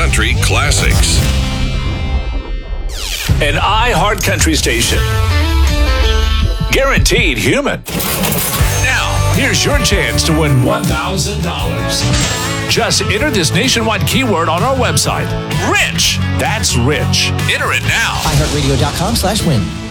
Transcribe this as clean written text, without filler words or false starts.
country classics. An iHeart Country station. Guaranteed human. Now, here's your chance to win $1,000. Just enter this nationwide keyword on our website. Rich. That's rich. Enter it now. iHeartRadio.com/win.